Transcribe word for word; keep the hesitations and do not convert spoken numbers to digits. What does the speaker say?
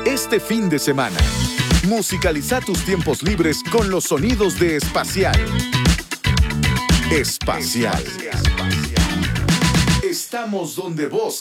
Este fin de semana, musicaliza tus tiempos libres con los sonidos de Espacial. Espacial. Estamos donde vos